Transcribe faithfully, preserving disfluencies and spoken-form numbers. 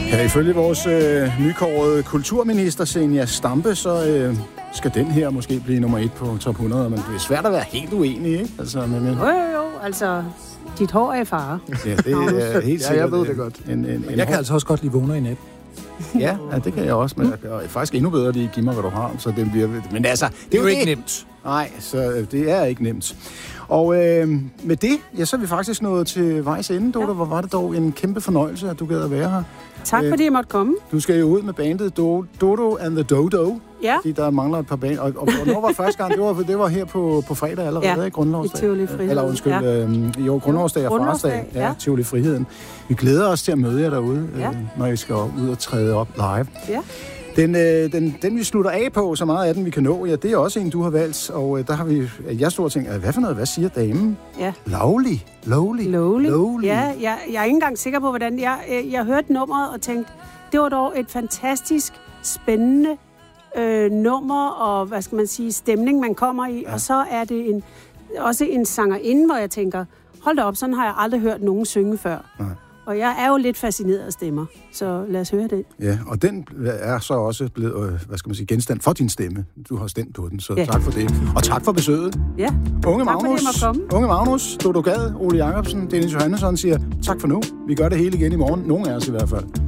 Ja, ifølge vores øh, nykårede kulturminister, Zenia Stampe, så øh, skal den her måske blive nummer et på top hundrede. Men det er svært at være helt uenig, ikke? Altså, men, men... Jo, jo, jo. Altså, dit hår er i fare. Ja, det er helt sikkert. Ja, jeg ved det godt. En, en, en jeg kan hår... altså også godt lide vågner i nat. Ja, ja, det kan jeg også, men jeg kan faktisk endnu bedre lige give mig, hvad du har, så det bliver... Men altså, det er, det er jo det. ikke nemt. Nej, så det er ikke nemt. Og øh, med det, ja, så er vi faktisk nået til vejs ende, Dodo. Ja. Hvor var det dog en kæmpe fornøjelse, at du gad at være her. Tak, fordi jeg måtte komme. Du skal jo ud med bandet Do- Dodo and the Dodo. Ja. Fordi der mangler et par band. Og, og hvornår var første gang? Det var, det var her på, på fredag allerede, ja, i Grundlovsdag. i Tivoli Friheden. Eller undskyld, ja. øh, jo, Grundlovsdag og Farsdag. Ja, ja. Tivoli Friheden. Vi glæder os til at møde jer derude, ja. øh, når I skal ud og træde op live. Ja. Den, øh, den, den, vi slutter af på, så meget af den, vi kan nå, ja, det er også en, du har valgt. Og øh, der har vi, jeg stort tænkt, hvad for noget, hvad siger damen? Ja. Lovely. Lovely. Lovely. Lovely. Ja, jeg, jeg er ikke engang sikker på, hvordan... Jeg, jeg, jeg hørte nummeret og tænkte, det var dog et fantastisk, spændende øh, nummer, og hvad skal man sige, stemning, man kommer i. Ja. Og så er det en, også en sangerinde, hvor jeg tænker, hold da op, sådan har jeg aldrig hørt nogen synge før. Nej. Og jeg er jo lidt fascineret af stemmer, så lad os høre den. Ja, og den er så også blevet, hvad skal man sige, genstand for din stemme. Du har stemt på den, så ja. Tak for det. Og tak for besøget. Ja, Unge tak Magnus, for det, jeg måtte komme. Unge Magnus, Dodo Gad, Ole Jacobsen, Dennis Johannesson siger tak for nu. Vi gør det hele igen i morgen. Nogle af os i hvert fald.